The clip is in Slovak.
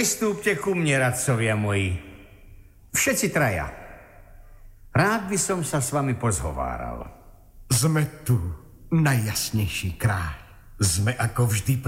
Pristúpte ku mne, radcovia moji. Všetci traja. Rád by som sa s vami pozhováral. Sme tu, najjasnejší kráľ. Sme ako vždy